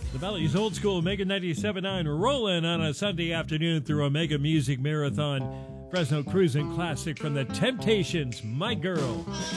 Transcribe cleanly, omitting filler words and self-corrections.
The Valley's Old School Omega 97.9 rolling on a Sunday afternoon through Omega Music Marathon. Fresno Cruising Classic from the Temptations, My Girl.